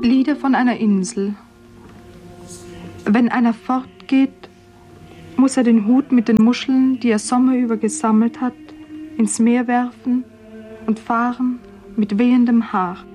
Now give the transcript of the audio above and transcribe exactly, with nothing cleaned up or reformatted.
Lieder von einer Insel. Wenn einer fortgeht, muss er den Hut mit den Muscheln, die er Sommer über gesammelt hat, ins Meer werfen und fahren mit wehendem Haar.